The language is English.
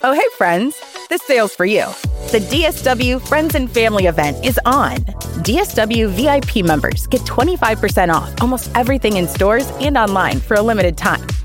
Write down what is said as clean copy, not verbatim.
Oh, hey, friends. This sale's for you. The DSW Friends and Family event is on. DSW VIP members get 25% off almost everything in stores and online for a limited time.